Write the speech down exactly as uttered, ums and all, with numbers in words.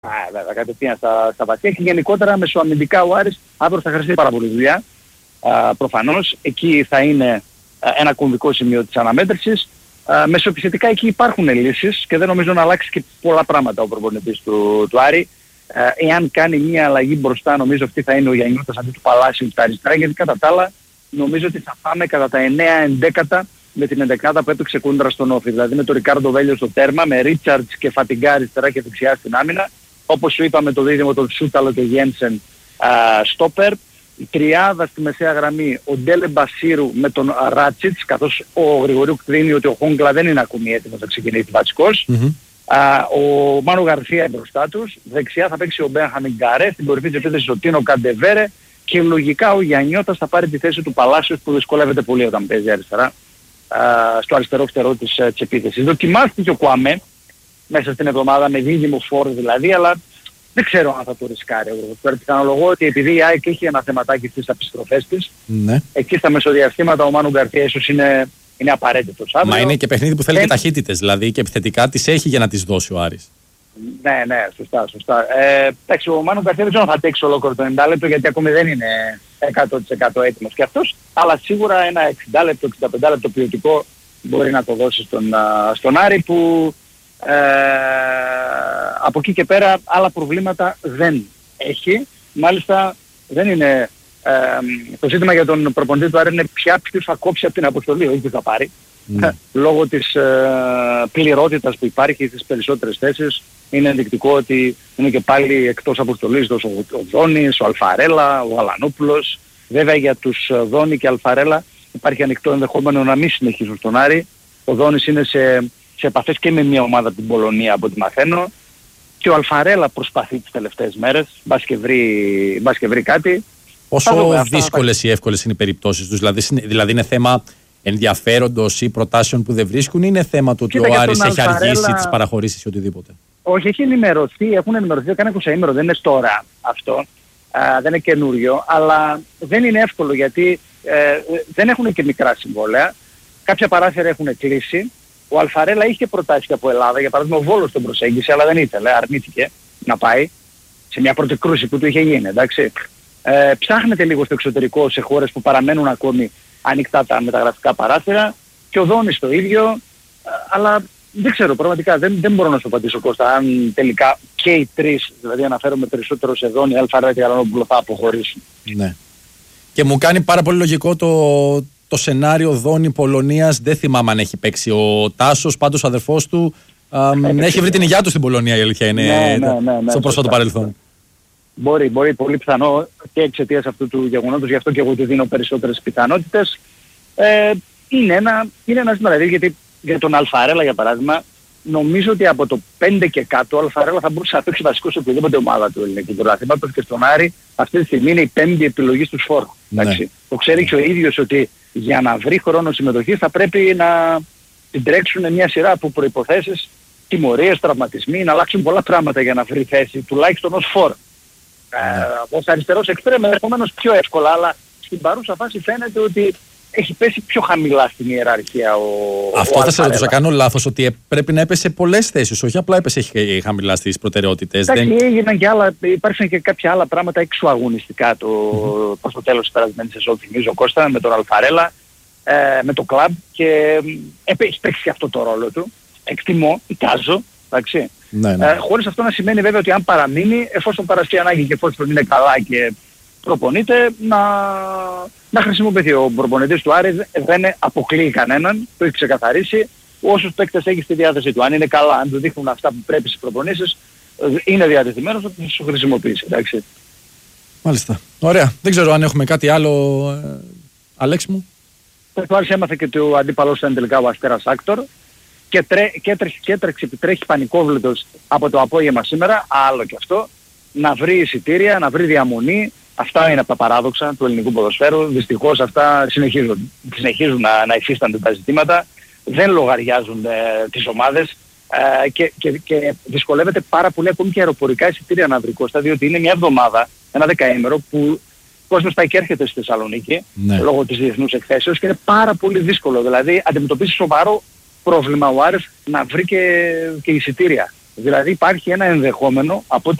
Α, βέβαια, κατευθείαν στα, στα βαθιά και γενικότερα μεσοαμυντικά ο Άρης αύριο θα χρειαστεί πάρα πολύ δουλειά. Α, προφανώς, εκεί θα είναι α, ένα κομβικό σημείο της αναμέτρησης. Α, μεσοεπιθετικά εκεί υπάρχουν λύσεις και δεν νομίζω να αλλάξει και πολλά πράγματα ο προπονητής του, του Άρη. Α, εάν κάνει μια αλλαγή μπροστά, νομίζω αυτή θα είναι ο Γιαννιώτας αντί του Παλάσιου στα αριστερά, γιατί κατά τα άλλα νομίζω ότι θα πάμε κατά τα εννέα ενδέκατα με την ενδεκάδα που έπαιξε κόντρα στον Όφη. Δηλαδή με τον Ρικάρντο Βέλιο στο τέρμα, με Ρίτσαρτς και Φατιγκά αριστερά και δεξιά στην άμυνα. Όπως σου είπαμε το δίδυμο τον Σούταλο και Γένσεν στόπερ. Η τριάδα στη μεσαία γραμμή, ο Ντέλε Μπασίρου με τον Ράτσιτς, καθώς ο Γρηγορίου κρίνει ότι ο Χόγκλα δεν είναι ακόμη έτοιμος να ξεκινήσει βασικός. Mm-hmm. Α, ο Μάνο Γαρθία μπροστά τους, δεξιά θα παίξει ο Μπένχαμιν Γκαρέ, στην κορυφή της επίθεσης ο Τίνο Καντεβέρε και λογικά ο Γιαννιώτας θα πάρει τη θέση του Παλάσιους που δυσκολεύεται πολύ όταν παίζει αριστερά, α, στο αριστερό φτερό της, της επίθεσης. Δοκιμάστηκε ο Κουαμέ μέσα στην εβδομάδα με δίδυμο φόρ δηλαδή, αλλά δεν ξέρω αν θα το ρισκάρει. Τώρα πιθανολογώ ότι επειδή η ΑΕΚ έχει ένα θεματάκι στις επιστροφές της, ναι. Εκεί στα μεσοδιαστήματα ο Μάνου Γκαρθία ίσως είναι, είναι απαραίτητος. Αύριο, μα είναι και παιχνίδι που θέλει εν... και ταχύτητες, δηλαδή και επιθετικά τις έχει για να τις δώσει ο Άρης. Ναι, ναι, σωστά, σωστά. Ε, εντάξει, ο Μάνου Γκαρθία δεν ξέρω αν θα τέξει ολόκληρο το ενενήντα λεπτό, γιατί ακόμη δεν είναι εκατό τοις εκατό έτοιμος και αυτός, αλλά σίγουρα ένα εξήντα λεπτό, εξήντα πέντε λεπτό ποιοτικό μπορεί να το δώσει στον, στον Άρη που... Ε, από εκεί και πέρα άλλα προβλήματα δεν έχει. Μάλιστα δεν είναι ε, το ζήτημα για τον προπονητή του Άρη είναι πια ποιος θα κόψει από την αποστολή, όχι ποιος θα πάρει. Mm. Λόγω της ε, πληρότητας που υπάρχει στις περισσότερες θέσεις είναι ενδεικτικό ότι είναι και πάλι εκτός αποστολής ο, ο Δόνης, ο Αλφαρέλα, ο Γαλανόπουλος. Βέβαια για τους Δόνη και Αλφαρέλα υπάρχει ανοιχτό ενδεχόμενο να μην συνεχίσουν στον Άρη. Ο Δόνης είναι σε σε επαφές και με μια ομάδα από την Πολωνία από ό,τι μαθαίνω και ο Αλφαρέλα προσπαθεί τις τελευταίες μέρες, μπας και βρει, μπας και βρει κάτι. Πόσο δούμε, δύσκολες αυτά... ή εύκολες είναι οι περιπτώσεις τους, δηλαδή, δηλαδή είναι θέμα ενδιαφέροντος ή προτάσεων που δεν βρίσκουν ή είναι θέμα του ότι ο Άρης έχει Αλφαρέλα... αργήσει τις παραχωρήσεις ή οτιδήποτε? Όχι, έχει ενημερωθεί, έχουν ενημερωθεί, έκανε εικοσαήμερο, δεν είναι τώρα αυτό, α, δεν είναι καινούριο, αλλά δεν είναι εύκολο γιατί ε, δεν έχουν και μικρά συμβόλαια, κάποια παράθυρα έχουν κλείσει. Ο Αλφαρέλα είχε προτάσει από Ελλάδα, για παράδειγμα ο Βόλος τον προσέγγισε, αλλά δεν ήθελε, αρνήθηκε να πάει σε μια πρώτη κρούση που του είχε γίνει, εντάξει. Ε, ψάχνεται λίγο στο εξωτερικό σε χώρες που παραμένουν ακόμη ανοιχτά τα μεταγραφικά παράθυρα και ο Δόνης το ίδιο, ε, αλλά δεν ξέρω, πραγματικά δεν, δεν μπορώ να σου απαντήσω Κώστα, αν τελικά και οι τρεις, δηλαδή αναφέρομαι περισσότερο σε Δόνη, Αλφαρέλα και Γαλανόπουλο θα αποχωρήσουν. Ναι. Και μου κάνει πάρα πολύ λογικό το... το σενάριο Δόνη Πολωνίας, δεν θυμάμαι αν έχει παίξει ο Τάσος, πάντως ο αδερφός του α, ε, έχει βρει την υγειά του στην Πολωνία, η αλήθεια είναι, ναι, ναι, ναι, ναι, στο πρόσφατο παρελθόν. Μπορεί, μπορεί, πολύ πιθανό και εξαιτίας αυτού του γεγονότος, γι' αυτό και εγώ του δίνω περισσότερες πιθανότητες. Ε, είναι ένα, είναι ένα ζήτημα, δηλαδή, γιατί για τον Αλφαρέλα για παράδειγμα, νομίζω ότι από το πέντε και κάτω ο Αλφαρέλα θα μπορούσε να παίξει βασικό σε οποιαδήποτε ομάδα του ελληνικού πρωταθλήματος και στον Άρη αυτή τη στιγμή είναι η πέμπτη επιλογή στους φόρ. Ναι. Το ξέρει και ο ίδιος ότι για να βρει χρόνο συμμετοχής θα πρέπει να την τρέξουν μια σειρά από προϋποθέσεις, τιμωρίες, τραυματισμοί, να αλλάξουν πολλά πράγματα για να βρει θέση, τουλάχιστον ως φόρ. Ναι. Ε, ως αριστερός εξτρέμ, επομένως πιο εύκολα, αλλά στην παρούσα φάση φαίνεται ότι έχει πέσει πιο χαμηλά στην ιεραρχία ο Αυτό ο θα σε ρωτήσω, κάνω λάθος, ότι πρέπει να έπεσε πολλές θέσεις, όχι απλά έπεσε χαμηλά στις προτεραιότητες. Εντάξει, δεν... έγιναν και άλλα, υπάρχουν και κάποια άλλα πράγματα έξω αγωνιστικά το, mm-hmm. προς το τέλος της περασμένης σεζόν, θυμίζω Κώστα, με τον Αλφαρέλα, ε, με το κλαμπ και ε, έχει παίξει αυτό το ρόλο του. Εκτιμώ, εικάζω, εντάξει. Ναι, ναι. Ε, χωρίς αυτό να σημαίνει βέβαια ότι αν παραμείνει, εφόσον παραστεί ανάγκη και εφόσον είναι καλά και προπονείται, να, να χρησιμοποιηθεί. Ο προπονητής του Άρη δεν αποκλείει κανέναν, το έχει ξεκαθαρίσει, όσους παίκτες έχει στη διάθεσή του. Αν είναι καλά, αν του δείχνουν αυτά που πρέπει στις προπονήσεις, είναι διατεθειμένος να τους χρησιμοποιήσει, εντάξει. Μάλιστα. Ωραία. Δεν ξέρω αν έχουμε κάτι άλλο, ε, Αλέξη μου. Το Άρης έμαθε και το αντίπαλος ήταν τελικά ο Αστέρας Άκτορ και, τρέ, και, έτρεξε, και έτρεξε, τρέχει πανικόβλητος από το απόγευμα σήμερα, άλλο και αυτό, να βρει εισιτήρια, να βρει διαμονή. Αυτά είναι από τα παράδοξα του ελληνικού ποδοσφαίρου. Δυστυχώς αυτά συνεχίζουν, συνεχίζουν να, να υφίστανται τα ζητήματα. Δεν λογαριάζουν ε, τις ομάδες ε, και, και, και δυσκολεύεται πάρα πολύ ακόμη και αεροπορικά εισιτήρια να βρει Κώστα, διότι είναι μια εβδομάδα, ένα δεκαήμερο που ο κόσμος πάει και έρχεται στη Θεσσαλονίκη, ναι, λόγω της διεθνούς εκθέσεως και είναι πάρα πολύ δύσκολο. Δηλαδή αντιμετωπίζει σοβαρό πρόβλημα ο Άρης να βρει και, και εισιτήρια. Δηλαδή υπάρχει ένα ενδεχόμενο από